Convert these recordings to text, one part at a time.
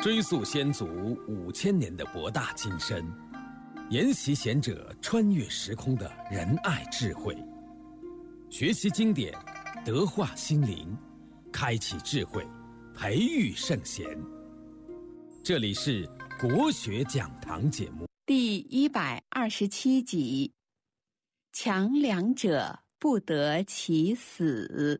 追溯先祖5000年的博大精深，研习贤者穿越时空的仁爱智慧，学习经典，德化心灵，开启智慧，培育圣贤。这里是国学讲堂节目第127集，强梁者不得其死。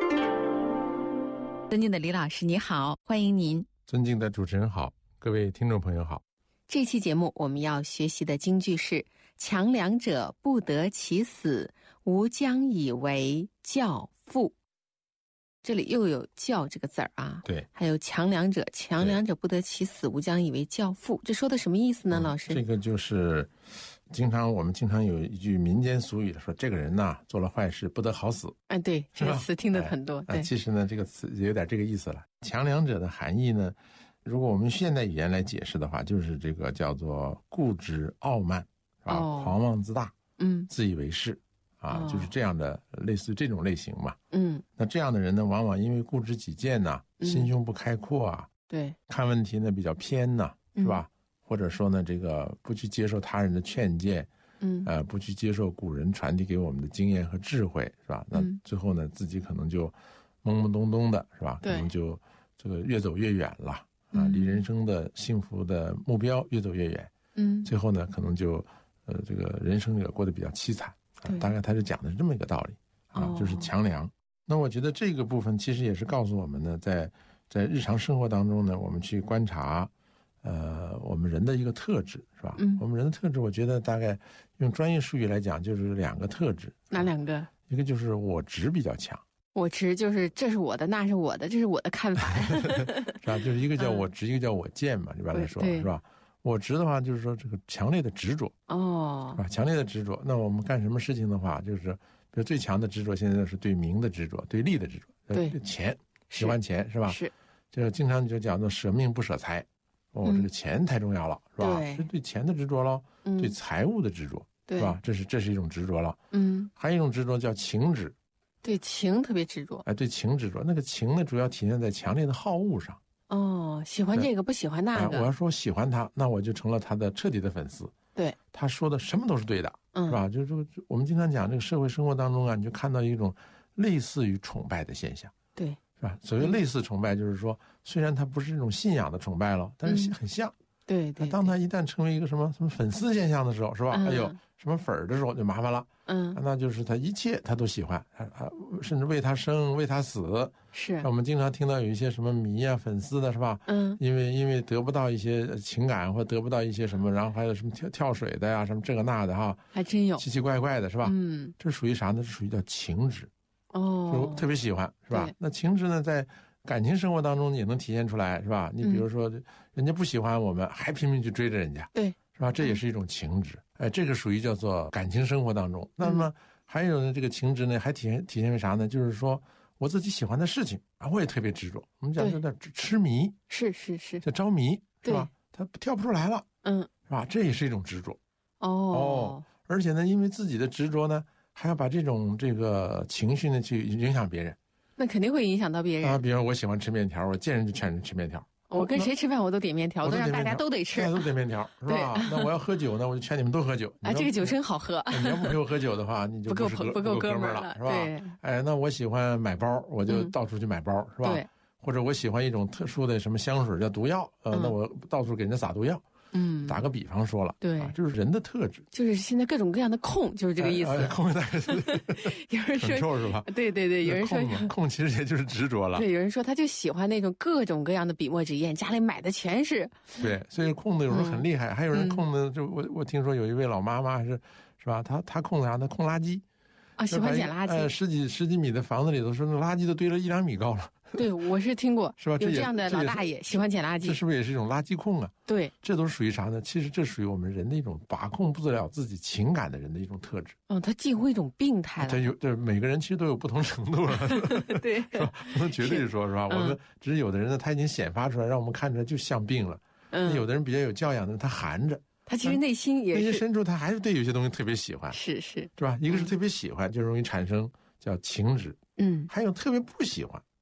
尊敬的李老师你好，欢迎您。 尊敬的主持人好，各位听众朋友好。 这期节目我们要学习的金句是强梁者不得其死，吾将以为教父。这里又有教这个字儿啊， 对， 还有强梁者不得其死，吾将以为教父。这说的什么意思呢，老师？ 这个就是我们经常有一句民间俗语说，这个人呐做了坏事不得好死。 哎，对，这个词听得很多。对， 其实呢，这个词有点这个意思了。强梁者的含义呢，如果我们现代语言来解释的话，就是这个叫做固执傲慢，是吧？狂妄自大，自以为是。就是这样的，类似于这种类型嘛。那这样的人呢，往往因为固执己见呐，心胸不开阔啊， 对，看问题呢比较偏呐，是吧？或者说呢，这个不去接受他人的劝谏，不去接受古人传递给我们的经验和智慧，是吧？那最后呢，自己可能就懵懵懂懂的，是吧？可能就这个越走越远了离人生的幸福的目标越走越远。最后呢，可能就这个人生也过得比较凄惨。大概他就讲的是这么一个道理就是强梁。那我觉得这个部分其实也是告诉我们呢，在日常生活当中呢，我们去观察我们人的一个特质，是吧？我们人的特质，我觉得大概用专业术语来讲，就是2个特质。 哪2个？ 一个就是我执比较强。 我执就是这是我的，那是我的，这是我的看法， 是吧？就是一个叫我执，一个叫我见嘛，一般来说，是吧？我执的话，就是说这个强烈的执着是吧？强烈的执着。那我们干什么事情的话，就是比如最强的执着，现在是对名的执着，对利的执着，对钱，喜欢钱，是吧？是，就是经常就讲做舍命不舍财。这个钱太重要了，是吧？这对钱的执着了，对财物的执着，是吧？这是一种执着了。还有一种执着叫情执， 对情特别执着。 对情执着，那个情呢，主要体现在强烈的好恶上。 喜欢这个不喜欢那个。 我要说喜欢他，那我就成了他的彻底的粉丝。 对， 他说的什么都是对的，是吧？就是我们经常讲这个社会生活当中啊，你就看到一种类似于崇拜的现象， 对， 是吧？所谓类似崇拜，就是说虽然他不是这种信仰的崇拜了，但是很像。对，当他一旦成为一个什么粉丝现象的时候，是吧？什么粉儿的时候就麻烦了。那就是他一切他都喜欢，甚至为他生为他死。是，我们经常听到有一些什么迷啊粉丝的，是吧？因为得不到一些情感或得不到一些什么，然后还有什么跳水的呀，什么这个那的哈， 还真有奇奇怪怪的，是吧？这属于啥呢？这属于叫情执。就特别喜欢，是吧？那情执呢，在感情生活当中也能体现出来，是吧？你比如说，人家不喜欢我们，还拼命去追着人家，对，是吧？这也是一种情执。这个属于叫做感情生活当中。那么还有呢，这个情执呢，还体现为啥呢？就是说我自己喜欢的事情我也特别执着。我们讲叫痴迷，是，叫着迷，是吧？他跳不出来了，是吧？这也是一种执着。而且呢，因为自己的执着呢，还要把这个情绪呢去影响别人。 那肯定会影响到别人比如我喜欢吃面条，我见人就劝人吃面条。 我跟谁吃饭我都点面条，我都让大家都得吃， 都点面条，是吧？那我要喝酒呢，我就劝你们都喝酒。 这个酒真好喝。 你要不陪我喝酒的话，你就不够哥们儿了，是吧？对。那我喜欢买包，我就到处去买包，是吧？对。或者我喜欢一种特殊的什么香水叫毒药，那我到处给人家撒毒药。打个比方说了，对，就是人的特质， 就是现在各种各样的控，就是这个意思。 控大概是有人说是吧？ 对，有人说控其实也就是执着了。 对，有人说他就喜欢那种各种各样的笔墨纸砚，家里买的全是。 对，所以控的有时候很厉害，还有人控的，就我听说有一位老妈妈是吧？她控啥呢？控垃圾。 喜欢捡垃圾。 十几米的房子里头，说那垃圾都堆了1-2米高了。 对，我是听过，是吧？有这样的老大爷喜欢捡垃圾， 这是不是也是一种垃圾控啊？ 对， 这都是属于啥呢？其实这属于我们人的一种把控不了自己情感的人的一种特质。 他近乎一种病态了。 这每个人其实都有不同程度了， 对， 是吧？不能绝对说，是吧？我们只是有的人呢，他已经显发出来，让我们看出来就像病了。有的人比较有教养的人，他含着。 他其实内心也是， 内心深处他还是对有些东西特别喜欢，是吧？一个是特别喜欢，就容易产生叫情执，还有特别不喜欢，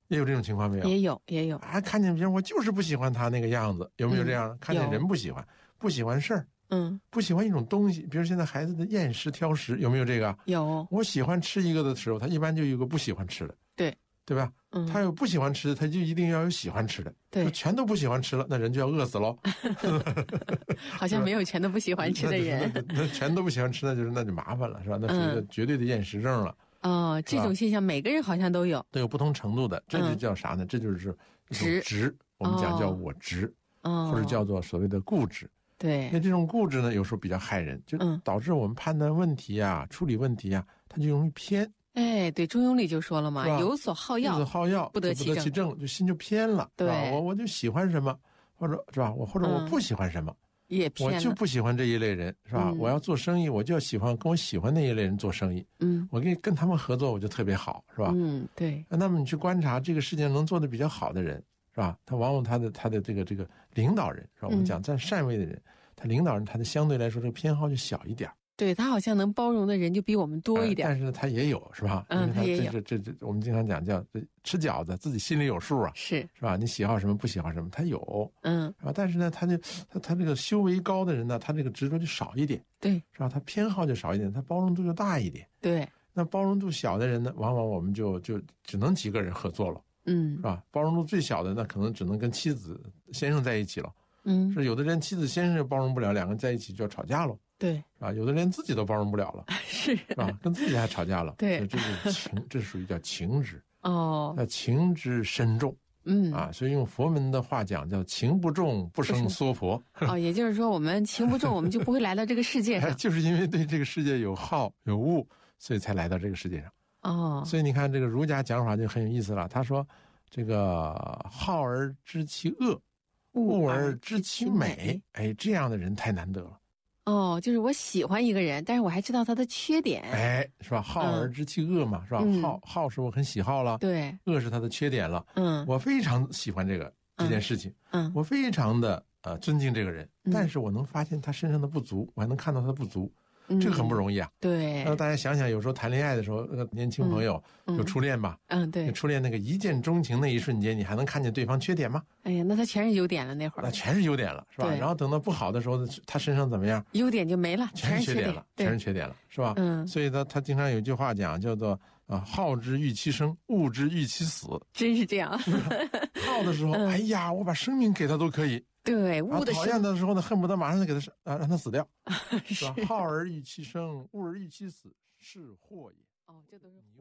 也有这种情况没有？ 也有。 还看见别人，我就是不喜欢他那个样子，有没有这样？看见人不喜欢，不喜欢事儿，不喜欢一种东西，比如现在孩子的厌食挑食，有没有这个？ 有。 我喜欢吃一个的时候，他一般就有一个不喜欢吃的，对吧？他有不喜欢吃的，他就一定要有喜欢吃的。 对， 全都不喜欢吃了，那人就要饿死喽。 好像没有全都不喜欢吃的人。 那全都不喜欢吃，那就麻烦了，是吧？那属于绝对的厌食症了。 哦，这种现象每个人好像都有， 都有不同程度的，这就叫啥呢？这就是执，我们讲叫我执，或者叫做所谓的固执。 对， 那这种固执呢，有时候比较害人，就导致我们判断问题啊、处理问题啊，它就容易偏。 哎，对，中庸里就说了嘛，有所好要，不得其正， 就心就偏了。 对， 我就喜欢什么，或者是吧？或者我不喜欢什么， 也偏了。 我就不喜欢这一类人，是吧？我要做生意，我就要喜欢跟我喜欢那一类人做生意。我跟他们合作，我就特别好，是吧？ 对。 那么你去观察这个世界能做得比较好的人，是吧？他往往他的这个领导人，是吧？我们讲占善位的人，他领导人他的相对来说这个偏好就小一点。 对，他好像能包容的人就比我们多一点， 但是他也有，是吧？ 他也有。 这我们经常讲叫吃饺子，自己心里有数啊， 是吧？你喜好什么，不喜好什么，他有，是吧？但是呢，他这个修为高的人呢，他这个执着就少一点， 对， 是吧？他偏好就少一点，他包容度就大一点， 对。 那包容度小的人呢，往往我们就只能几个人合作了，是吧？包容度最小的，那可能只能跟妻子先生在一起了，是有的人妻子先生也包容不了，两个人在一起就要吵架了。 对， 是吧？有的连自己都包容不了了，是吧？跟自己还吵架了。 对， 这是情，这属于叫情执。 那情之深重。所以用佛门的话讲，叫情不重不生娑婆。 也就是说，我们情不重，我们就不会来到这个世界上。 就是因为对这个世界有好有恶，所以才来到这个世界上。所以你看这个儒家讲法就很有意思了。他说，这个好而知其恶，恶而知其美。哎，这样的人太难得了。 就是我喜欢一个人，但是我还知道他的缺点， 是吧？好而知其恶嘛，是吧？好是我很喜好了， 对， 恶是他的缺点了，我非常喜欢这件事情，我非常的尊敬这个人，但是我能发现他身上的不足，我还能看到他的不足。这个很不容易啊。 对， 那大家想想，有时候谈恋爱的时候，那个年轻朋友有初恋吧？ 对， 初恋那个一见钟情那一瞬间，你还能看见对方缺点吗？ 哎呀，那他全是优点了，那会儿。 那全是优点了，是吧？然后等到不好的时候，他身上怎么样？ 优点就没了， 全是缺点了，全是缺点了，是吧？所以他经常有一句话讲，叫做好之欲其生，恶之欲其死。 真是这样。 好的时候，哎呀，我把生命给他都可以。 对， 讨厌的时候呢，恨不得马上就给他让他死掉，是吧？好而欲其生，恶而欲其死，是祸也。 这都是迷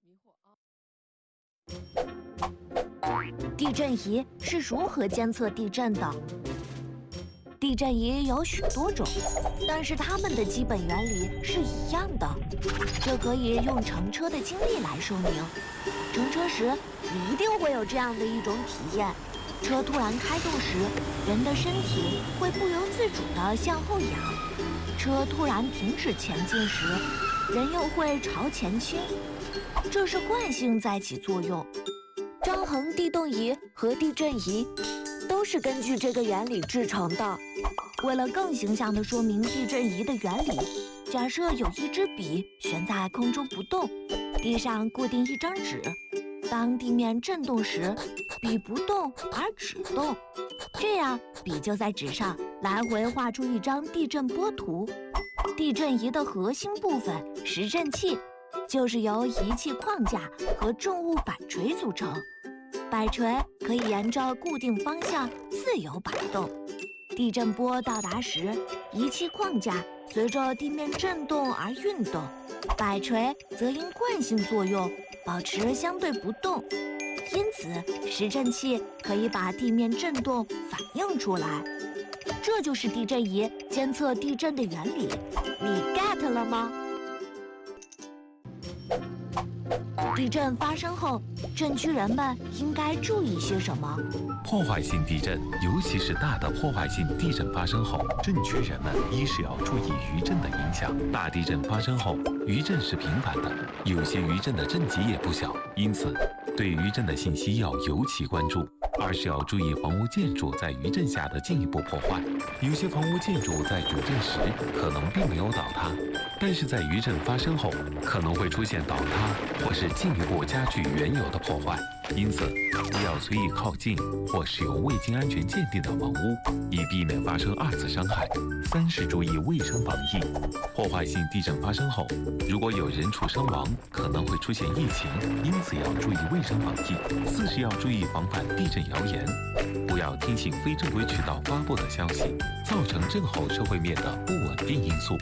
惑。 地震仪是如何监测地震的？地震仪有许多种，但是它们的基本原理是一样的。这可以用乘车的经历来说明。乘车时，你一定会有这样的一种体验。车突然开动时，人的身体会不由自主地向后仰；车突然停止前进时，人又会朝前倾。这是惯性在起作用。张衡地动仪和地震仪都是根据这个原理制成的。为了更形象地说明地震仪的原理，假设有一支笔悬在空中不动，地上固定一张纸。当地面震动时，笔不动而纸动，这样笔就在纸上来回画出一张地震波图。地震仪的核心部分时振器，就是由仪器框架和重物摆锤组成。摆锤可以沿着固定方向自由摆动。地震波到达时，仪器框架随着地面震动而运动，摆锤则因惯性作用保持相对不动，因此时振器可以把地面震动反映出来。这就是地震仪监测地震的原理，你 get 了吗？地震发生后，震区人们应该注意些什么？ 破坏性地震，尤其是大的破坏性地震发生后，震区人们一是要注意余震的影响。大地震发生后，余震是频繁的，有些余震的震级也不小，因此对余震的信息要尤其关注。二是要注意房屋建筑在余震下的进一步破坏，有些房屋建筑在主震时可能并没有倒塌，但是在余震发生后可能会出现倒塌或是进一步加剧原有的破坏。 因此不要随意靠近或使用未经安全鉴定的房屋，以避免发生2次伤害。3是注意卫生防疫。破坏性地震发生后，如果有人畜伤亡，可能会出现疫情，因此要注意卫生防疫。4是要注意防范地震谣言，不要听信非正规渠道发布的消息，造成震后社会面的不稳定因素。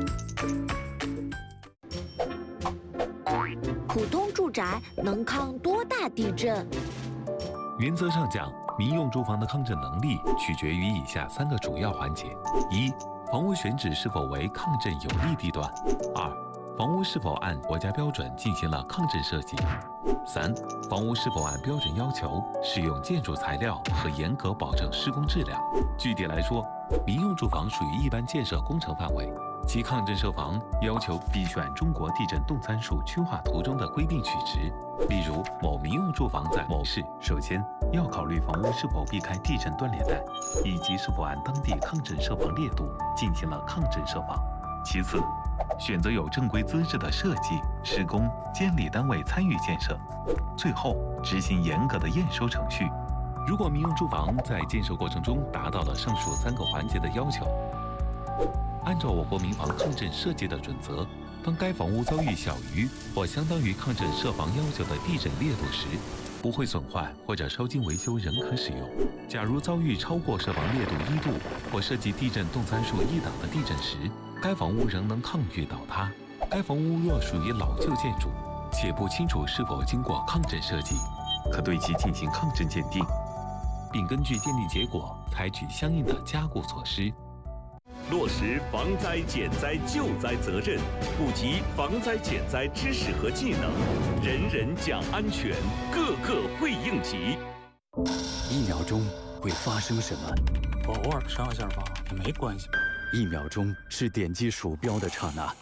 普通住宅能抗多大地震？ 原则上讲，民用住房的抗震能力取决于以下3个主要环节：1、房屋选址是否为抗震有利地段；2、房屋是否按国家标准进行了抗震设计；3、房屋是否按标准要求使用建筑材料和严格保证施工质量。具体来说，民用住房属于一般建设工程范围，其抗震设防要求必须按中国地震动参数区划图中的规定取值。例如，某民用住房在某市，首先要考虑房屋是否避开地震断裂带，以及是否按当地抗震设防烈度进行了抗震设防。其次，选择有正规资质的设计、施工、监理单位参与建设。最后，执行严格的验收程序。如果民用住房在建设过程中达到了上述3个环节的要求，按照我国民房抗震设计的准则，当该房屋遭遇小于或相当于抗震设防要求的地震烈度时，不会损坏或者稍经维修仍可使用。假如遭遇超过设防烈度1度或涉及地震动参数1档的地震时，该房屋仍能抗御倒塌。该房屋若属于老旧建筑，且不清楚是否经过抗震设计，可对其进行抗震鉴定，并根据鉴定结果采取相应的加固措施。 落实防灾减灾救灾责任，普及防灾减灾知识和技能，人人讲安全，个个会应急。 1秒钟会发生什么？ 偶尔上一下吧，也没关系。 1秒钟是点击鼠标的刹那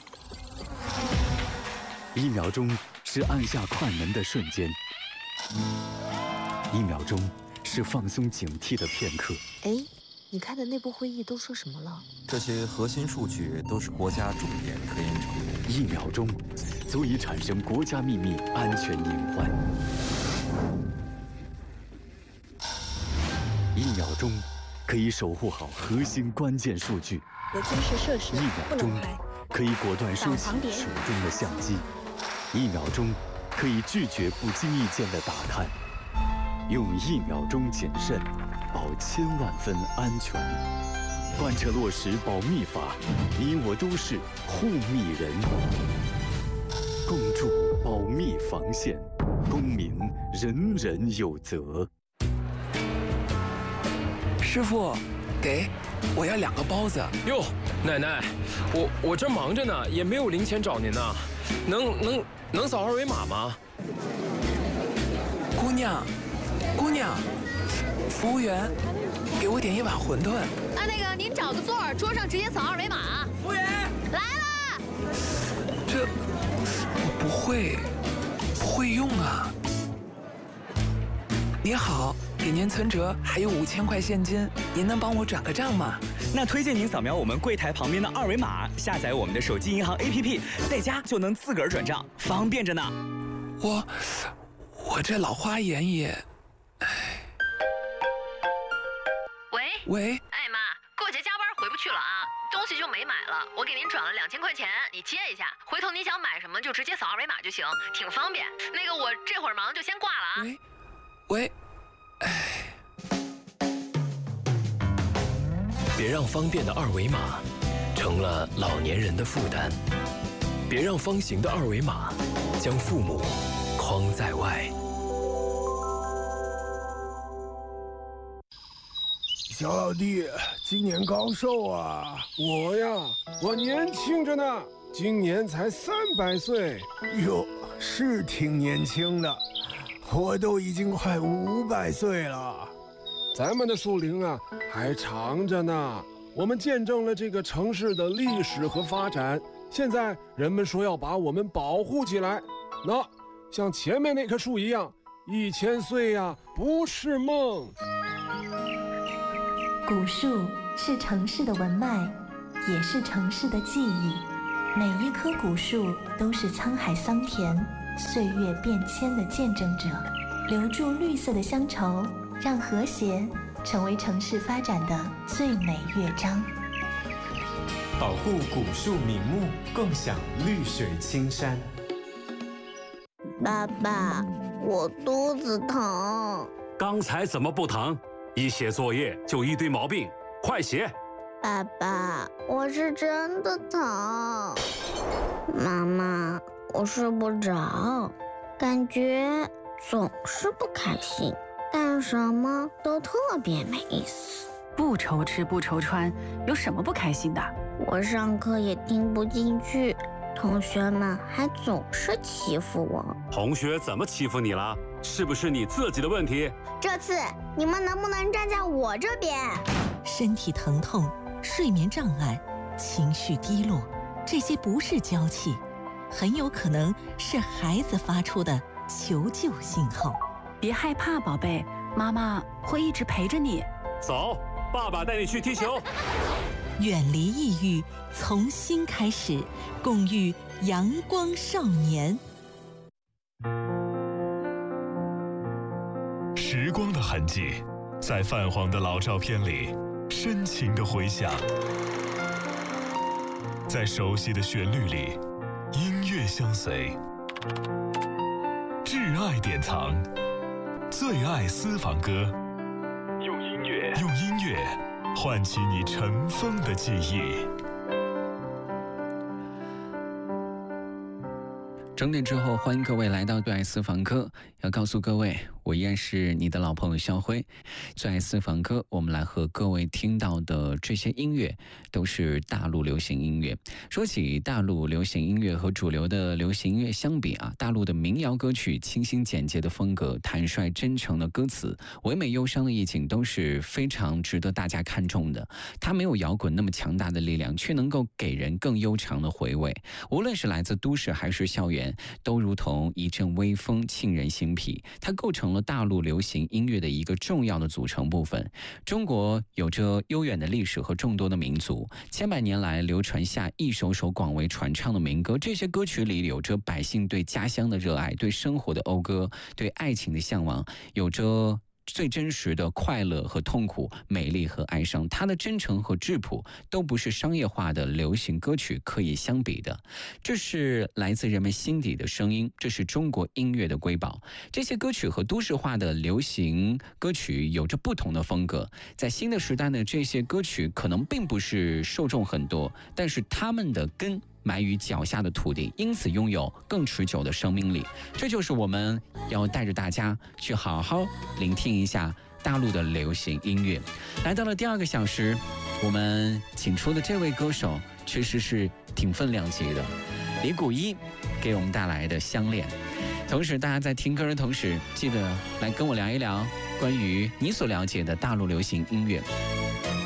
，1秒钟是按下快门的瞬间，1秒钟是放松警惕的片刻。 哎，你开的内部会议都说什么了？ 这些核心数据都是国家重点科研成果。 1秒钟足以产生国家秘密安全隐患。1秒钟可以守护好核心关键数据。 有军事设施 1秒钟可以果断收起手中的相机。1秒钟可以拒绝不经意间的打探。用1秒钟谨慎，保1000万分安全。贯彻落实保密法，你我都是护密人。共筑保密防线，公民人人有责。 师傅，给，我要2个包子。 哟，奶奶，我这忙着呢，也没有零钱找您呢，能扫2维码吗？ 姑娘，服务员，给我点1碗馄饨。 啊，那个您找个座儿，桌上直接扫2维码。 服务员， 来啦！ 这我不会用啊。您好，给您存折还有5000块现金，您能帮我转个账吗？ 那推荐您扫描我们柜台旁边的2维码，下载我们的手机银行 APP， 在家就能自个儿转账，方便着呢。 我这老花眼也，喂， 哎妈，过节加班回不去了啊，东西就没买了，我给您转了2000块钱，你接一下，回头你想买什么就直接扫2维码就行，挺方便。那个我这会儿忙就先挂了啊。 喂， 别让方便的2维码成了老年人的负担，别让方形的2维码将父母框在外。 小老弟，今年高寿啊？ 我呀，我年轻着呢，今年才300岁。 哟，是挺年轻的，我都已经快500岁了。 咱们的树龄啊，还长着呢。我们见证了这个城市的历史和发展，现在人们说要把我们保护起来。那像前面那棵树一样，1000岁呀，不是梦。 古树是城市的文脉，也是城市的记忆。每一棵古树都是沧海桑田、岁月变迁的见证者。 留住绿色的乡愁，让和谐成为城市发展的最美乐章。 保护古树名木，共享绿水青山。 爸爸，我肚子疼。 刚才怎么不疼？一写作业就一堆毛病，快写！ 爸爸，我是真的疼。妈妈，我睡不着，感觉总是不开心，干什么都特别没意思。 不愁吃不愁穿，有什么不开心的？ 我上课也听不进去，同学们还总是欺负我。 同学怎么欺负你了？是不是你自己的问题？ 这次你们能不能站在我这边？ 身体疼痛、睡眠障碍、情绪低落，这些不是娇气，很有可能是孩子发出的求救信号。 别害怕，宝贝，妈妈会一直陪着你。 走，爸爸带你去踢球。 远离抑郁，从新开始，共育阳光少年。 时光的痕迹，在泛黄的老照片里深情地回响，在熟悉的旋律里，音乐相随。挚爱典藏，最爱私房歌，用音乐唤起你尘封的记忆。 整点之后，欢迎各位来到最爱私房歌。要告诉各位，我依然是你的老朋友肖辉。最爱私房歌，我们来和各位听到的这些音乐都是大陆流行音乐。说起大陆流行音乐和主流的流行音乐相比啊，大陆的民谣歌曲清新简洁的风格、坦率真诚的歌词、唯美忧伤的意境都是非常值得大家看重的。它没有摇滚那么强大的力量，却能够给人更悠长的回味。无论是来自都市还是校园，都如同一阵微风，沁人心脾。它构成了大陆流行音乐的一个重要的组成部分。中国有着悠远的历史和众多的民族，千百年来流传下一首首广为传唱的民歌。这些歌曲里有着百姓对家乡的热爱，对生活的讴歌，对爱情的向往，有着最真实的快乐和痛苦，美丽和哀伤。它的真诚和质朴都不是商业化的流行歌曲可以相比的。这是来自人们心底的声音，这是中国音乐的瑰宝。这些歌曲和都市化的流行歌曲有着不同的风格。在新的时代呢，这些歌曲可能并不是受众很多，但是他们的根埋于脚下的土地，因此拥有更持久的生命力。这就是我们要带着大家去好好聆听一下大陆的流行音乐。来到了第2个小时，我们请出的这位歌手确实是挺分量级的，李谷一给我们带来的《相恋》。同时大家在听歌的同时，记得来跟我聊一聊关于你所了解的大陆流行音乐。